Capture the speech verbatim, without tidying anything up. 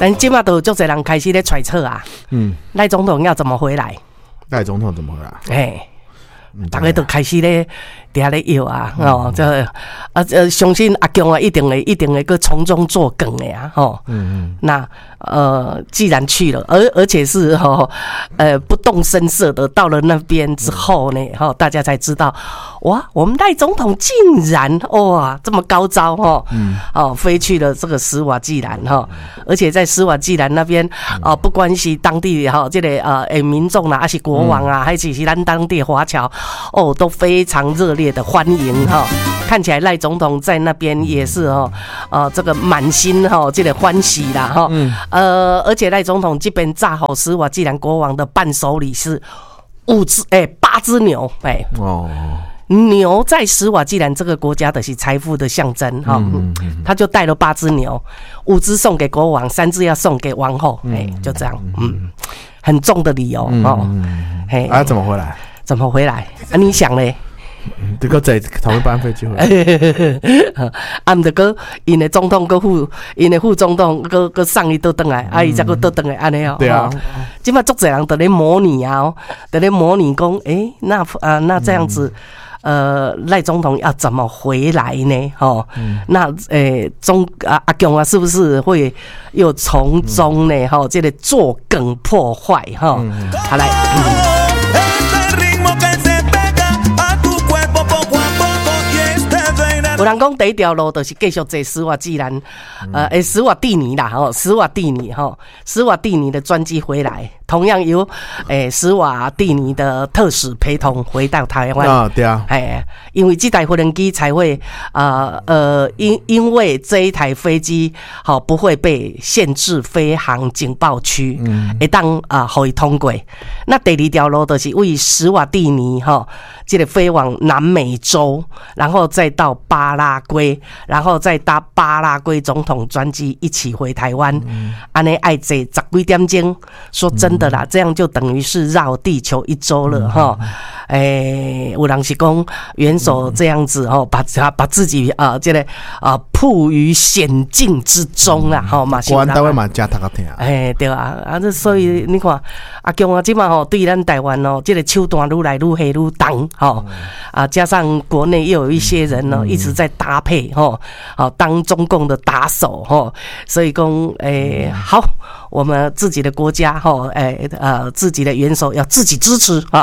但今嘛都有足侪人开始咧揣测啊，嗯，赖总统要怎么回来？ 赖总统怎么回来？ 哎、欸，大家都开始咧底下咧摇啊，嗯、哦，这啊呃，相信阿强啊，一定会一定会个从中作梗的呀，吼，嗯嗯，那呃，既然去了，而而且是哈、哦，呃，不动声色的到了那边之后呢，哈、哦，大家才知道，哇，我们赖总统竟然哇这么高招哈、哦，嗯，哦，飞去了这个史瓦济兰哈、哦，而且在史瓦济兰那边啊、呃，不关系当地哈、哦，这个呃诶民众啊，还是国王啊，还是是咱当地华侨，哦，都非常热烈的欢迎哈、哦，看起来赖总统在那边也是哦，呃，这个满心哈、哦，这个欢喜啦哈、哦，嗯、呃，而且赖总统这边炸好史瓦济兰国王的伴手礼是五只哎八只牛哎哦。牛在史瓦济兰这个国家的是财富的象征哈、嗯嗯，他就带了八只牛，五只送给国王，三只要送给王后，哎、嗯，就这样，嗯，很重的理由、嗯、哦，嘿， 啊，怎么回来？ 怎么回来？啊，你想嘞？ 这个在同一班飞机回来， 啊，毋得个因的总统个副，因的副总统个个上一倒转来，啊，伊再个倒转来安尼哦。 对啊， 即摆足侪人在咧模拟啊，在咧模拟讲，诶，那啊，那这样子。呃，赖总统要怎么回来呢？哦，嗯、那诶，中啊阿强啊，是不是会又从中呢？哈、嗯，这个作梗破坏哈、嗯？好来。嗯有人讲第一条路就是继续坐史瓦济兰，呃，诶，史瓦蒂尼啦，吼，史瓦蒂尼吼，史瓦蒂尼的专机回来，同样由诶史瓦蒂尼的特使陪同回到台湾啊，对啊， 哎，因为这台飞机才会啊呃因因为这一台飞机好不会被限制飞航警报区，嗯，会当啊可以通过。那第二条路就是为史瓦蒂尼哈，这个飞往南美洲，然后再到巴拉圭，然后再搭巴拉圭总统专机一起回台湾。安尼爱坐十几点钟，说真的啦，嗯、这样就等于是绕地球一周了哈。哎、嗯，有人是讲元首这样子哈，把把自己啊、呃、这个啊曝于险境之中啦，哈、嗯、嘛。 国安单位嘛加他个听。 哎，对啊，啊这所以你看阿强啊，今嘛吼对咱台湾哦，这个手段愈来愈黑愈重哈。啊，加上国内又有一些人呢、哦、一直在搭配哈，好当中共的打手哈，所以讲诶好，我们自己的国家哈，诶呃自己的元首要自己支持啊。